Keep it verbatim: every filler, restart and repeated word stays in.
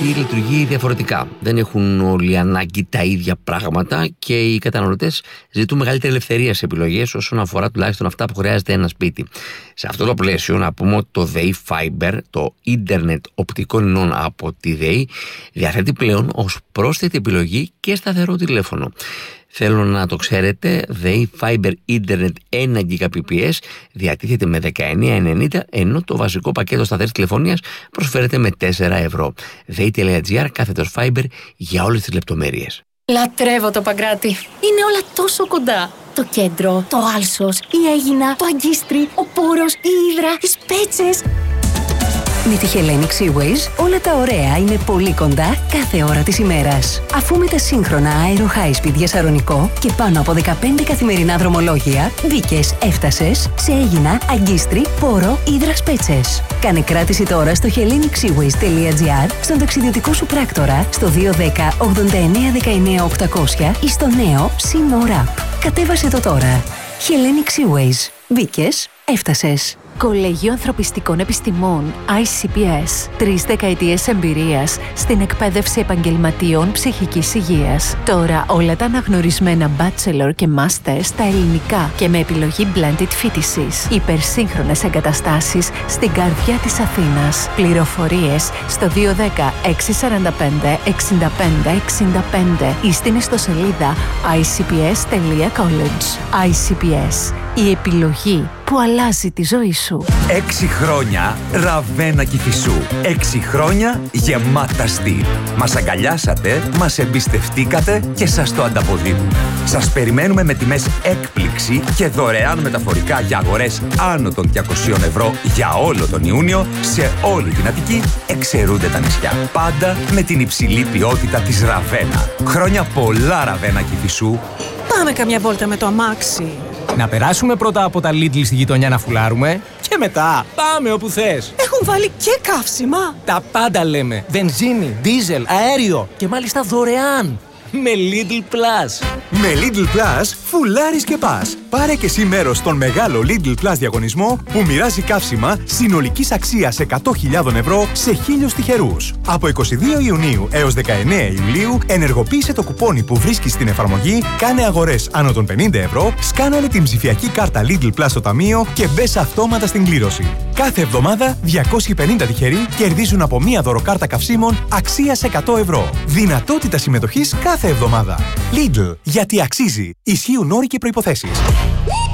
γιατί λειτουργεί διαφορετικά. Δεν έχουν όλοι ανάγκη τα ίδια πράγματα και οι καταναλωτές ζητούν μεγαλύτερη ελευθερία σε επιλογές όσον αφορά τουλάχιστον αυτά που χρειάζεται ένα σπίτι. Σε αυτό το πλαίσιο, να πούμε ότι το ΔΕΗ Fiber, το ίντερνετ οπτικών ινών από τη ΔΕΗ, διαθέτει πλέον ως πρόσθετη επιλογή και σταθερό τηλέφωνο. Θέλω να το ξέρετε, ΔΕΗ Fiber Internet ένα Gbps διατίθεται με δεκαεννιά ενενήντα, ενώ το βασικό πακέτο σταθερής τηλεφωνίας προσφέρεται με τέσσερα ευρώ. ΔΕΗ.gr κάθετος Fiber για όλες τις λεπτομέρειες. Λατρεύω το Παγκράτη. Είναι όλα τόσο κοντά. Το κέντρο, το Άλσος, η Αίγινα, το Αγκίστρι, ο Πόρος, η Ύδρα, οι Σπέτσες. Με τη Hellenic Seaways όλα τα ωραία είναι πολύ κοντά κάθε ώρα της ημέρας. Αφού με τα σύγχρονα Aero High Speed για Σαρονικό και πάνω από δεκαπέντε καθημερινά δρομολόγια, μπήκες, έφτασες σε Αίγινα, Αγκίστρι, Πόρο, Ύδρα, Σπέτσες. Κάνε κράτηση τώρα στο hellenic seaways τελεία gr, στον ταξιδιωτικό σου πράκτορα, στο δύο ένα μηδέν ογδόντα εννέα δεκαεννέα οκτακόσια ή στο νέο Sino App. Κατέβασε το τώρα. Hellenic Seaways. Μπήκες, έφτασες. Κολέγιο Ανθρωπιστικών Επιστημών άι σι πι ες. Τρεις δεκαετίες εμπειρίας στην εκπαίδευση επαγγελματιών ψυχικής υγείας. Τώρα όλα τα αναγνωρισμένα bachelor και master στα ελληνικά και με επιλογή blended φοιτησής. Υπερσύγχρονες εγκαταστάσεις στην καρδιά της Αθήνας. Πληροφορίες στο δύο ένα μηδέν έξι τέσσερα πέντε εξήντα πέντε εξήντα πέντε ή στην ιστοσελίδα άι σι πι ες τελεία college. άι σι πι ες. Η επιλογή που αλλάζει τη ζωή σου. Έξι χρόνια Ραβένα Κηφισού. Έξι χρόνια γεμάτα στυλ. Μας αγκαλιάσατε, μας εμπιστευτήκατε και σας το ανταποδίδουμε. Σας περιμένουμε με τιμές έκπληξη και δωρεάν μεταφορικά για αγορές άνω των διακοσίων ευρώ για όλο τον Ιούνιο σε όλη την Αττική, εξαιρούνται τα νησιά. Πάντα με την υψηλή ποιότητα της Ραβένα. Χρόνια πολλά Ραβένα Κηφισού. Πάμε καμιά βόλτα με το αμάξι. Να περάσουμε πρώτα από τα Lidl στη γειτονιά να φουλάρουμε και μετά πάμε όπου θες. Έχουν βάλει και καύσιμα. Τα πάντα λέμε. Βενζίνη, δίζελ, αέριο και μάλιστα δωρεάν. Με Lidl Plus. Με Lidl Plus φουλάρεις και πας. Πάρε και εσύ μέρος στον μεγάλο Lidl Plus διαγωνισμό που μοιράζει καύσιμα συνολικής αξίας εκατό χιλιάδες ευρώ σε χίλιους τυχερούς. Από εικοστή δεύτερη Ιουνίου έως δεκαεννέα Ιουλίου ενεργοποίησε το κουπόνι που βρίσκεις στην εφαρμογή, κάνε αγορές άνω των πενήντα ευρώ, σκάναρε την ψηφιακή κάρτα Lidl Plus στο ταμείο και μπες αυτόματα στην κλήρωση. Κάθε εβδομάδα διακόσιοι πενήντα τυχεροί κερδίζουν από μία δωροκάρτα καυσίμων αξίας εκατό ευρώ. Δυνατότητα συμμετοχής κάθε εβδομάδα. Lidl, γιατί αξίζει. Ισχύουν όροι και προϋποθέσεις.